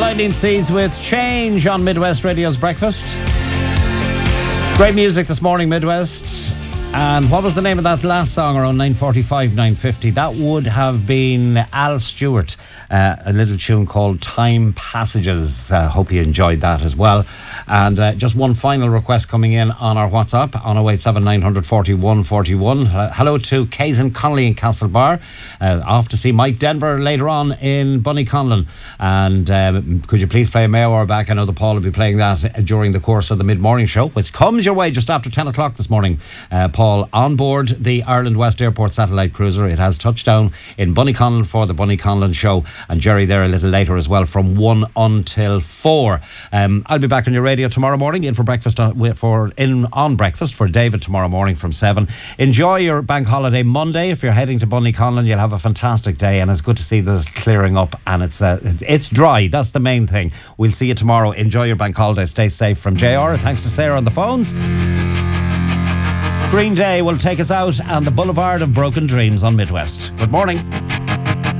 Lightning Seeds with Change on Midwest Radio's Breakfast. Great music this morning, Midwest. And what was the name of that last song around 9:45, 9:50? That would have been Al Stewart, a little tune called Time Passages. Hope you enjoyed that as well. And just one final request coming in on our WhatsApp on 087 941 41. Hello to Kazan Connolly in Castlebar. Off to see Mike Denver later on in Bunnyconlon. And could you please play Mayo or Back? I know that Paul will be playing that during the course of the mid-morning show, which comes your way just after 10 o'clock this morning. Paul, on board the Ireland West Airport satellite cruiser. It has touchdown in Bunnyconlon for the Bunnyconlon show, and Jerry there a little later as well from 1 until 4. I'll be back on your radio tomorrow morning in for breakfast on breakfast for David tomorrow morning from 7. Enjoy your bank holiday Monday. If you're heading to Bunnyconlon, you'll have a fantastic day, and it's good to see this clearing up, and it's dry. That's the main thing. We'll see you tomorrow. Enjoy your bank holiday. Stay safe. From JR, thanks to Sarah on the phones. Green Day will take us out on the Boulevard of Broken Dreams on Midwest. Good morning.